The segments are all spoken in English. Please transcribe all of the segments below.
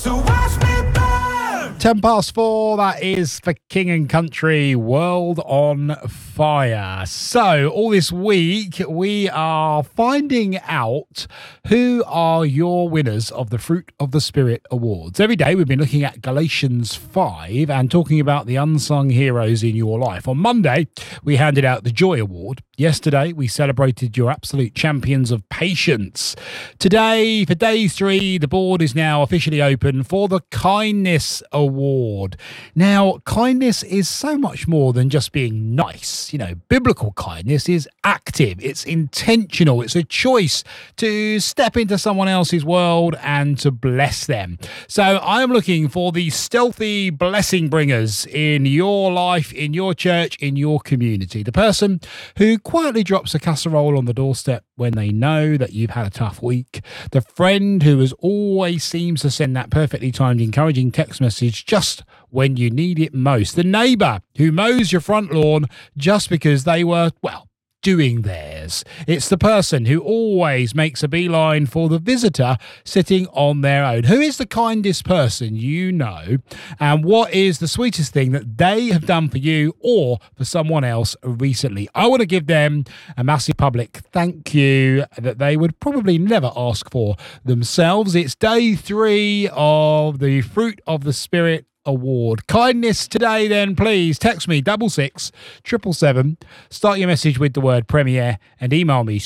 So watch me burn. 4:10, that is for King and Country, World on Fire. So, all this week, we are finding out who are your winners of the Fruit of the Spirit Awards. Every day, we've been looking at Galatians 5 and talking about the unsung heroes in your life. On Monday, we handed out the Joy Award. Yesterday, we celebrated your absolute champions of patience. Today, for day 3, the board is now officially open for the Kindness Award. Now, kindness is so much more than just being nice. You know, biblical kindness is active, it's intentional, it's a choice to step into someone else's world and to bless them. So I'm looking for the stealthy blessing bringers in your life, in your church, in your community. The person who quietly drops a casserole on the doorstep when they know that you've had a tough week. The friend who always seems to send that perfectly timed, encouraging text message just when you need it most. The neighbour who mows your front lawn just because they were, well, doing theirs. It's the person who always makes a beeline for the visitor sitting on their own. Who is the kindest person you know? And what is the sweetest thing that they have done for you or for someone else recently? I want to give them a massive public thank you that they would probably never ask for themselves. It's day 3 of the Fruit of the Spirit Award. Kindness today, then, please text me 66777. Start your message with the word Premier and email me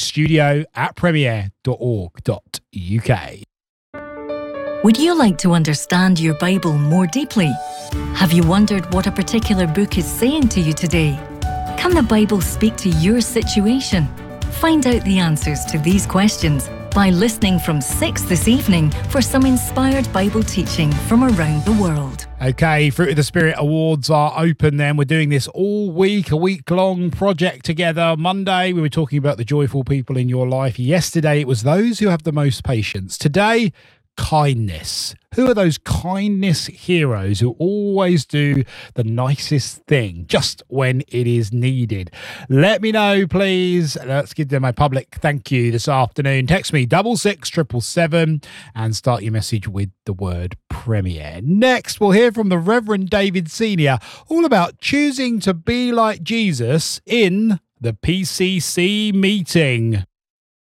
studio@premier.org.uk. Would you like to understand your Bible more deeply? Have you wondered what a particular book is saying to you today? Can the Bible speak to your situation? Find out the answers to these questions by listening from 6 this evening for some inspired Bible teaching from around the world. Okay, Fruit of the Spirit Awards are open then. We're doing this all week, a week-long project together. Monday, we were talking about the joyful people in your life. Yesterday, it was those who have the most patience. Today, kindness. Who are those kindness heroes who always do the nicest thing just when it is needed? Let me know, please. Let's give them a public thank you this afternoon. Text me 66777 and start your message with the word Premier. Next, we'll hear from the Reverend David Senior all about choosing to be like Jesus in the PCC meeting.